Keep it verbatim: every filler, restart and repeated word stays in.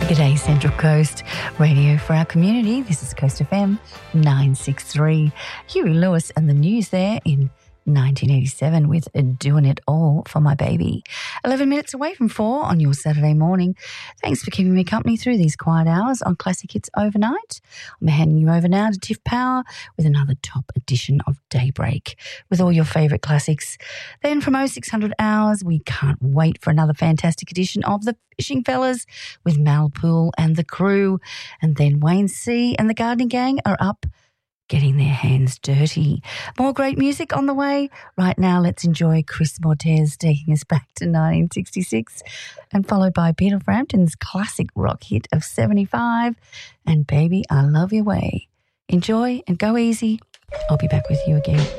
G'day Central Coast, radio for our community. This is Coast F M nine sixty-three. Huey Lewis and the News there in nineteen eighty-seven with Doing It All for My Baby. eleven minutes away from four on your Saturday morning. Thanks for keeping me company through these quiet hours on Classic Hits Overnight. I'm handing you over now to Tiff Power with another top edition of Daybreak with all your favourite classics. Then from oh six hundred hours, we can't wait for another fantastic edition of The Fishing Fellas with Mal Poole and the crew. And then Wayne C and the Gardening Gang are up getting their hands dirty. More great music on the way. Right now, let's enjoy Chris Montez taking us back to nineteen sixty-six and followed by Peter Frampton's classic rock hit of seventy-five and Baby, I Love Your Way. Enjoy and go easy. I'll be back with you again.